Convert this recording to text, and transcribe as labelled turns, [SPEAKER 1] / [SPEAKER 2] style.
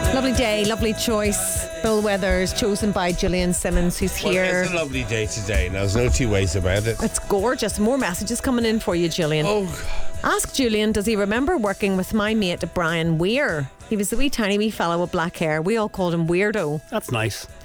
[SPEAKER 1] Lovely day, lovely choice. Bill Weathers, chosen by Gillian Simmons, who's here.
[SPEAKER 2] It's a lovely day today. Now, there's no two ways about it.
[SPEAKER 1] It's gorgeous. More messages coming in for you, Gillian.
[SPEAKER 2] Oh,
[SPEAKER 1] Ask Julian, does he remember working with my mate Brian Weir? He was the wee tiny wee fellow with black hair. We all called him Weirdo.
[SPEAKER 3] That's nice.